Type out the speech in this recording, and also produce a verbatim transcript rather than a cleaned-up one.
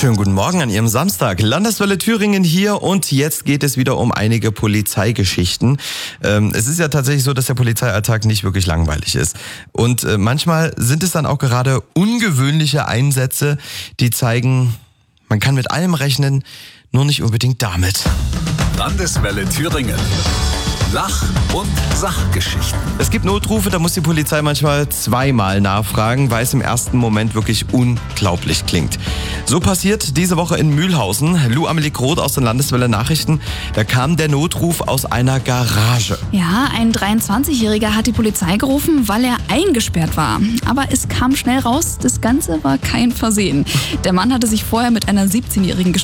Schönen guten Morgen an Ihrem Samstag. Landeswelle Thüringen hier und jetzt geht es wieder um einige Polizeigeschichten. Ähm, es ist ja tatsächlich so, dass der Polizeialltag nicht wirklich langweilig ist. Und äh, manchmal sind es dann auch gerade ungewöhnliche Einsätze, die zeigen, man kann mit allem rechnen, nur nicht unbedingt damit. Landeswelle Thüringen. Lach- und Sachgeschichten. Es gibt Notrufe, da muss die Polizei manchmal zweimal nachfragen, weil es im ersten Moment wirklich unglaublich klingt. So passiert diese Woche in Mühlhausen. Lou Amelie Groth aus den Landeswelle Nachrichten. Da kam der Notruf aus einer Garage. Ja, ein dreiundzwanzigjähriger hat die Polizei gerufen, weil er eingesperrt war. Aber es kam schnell raus, das Ganze war kein Versehen. Der Mann hatte sich vorher mit einer siebzehnjährigen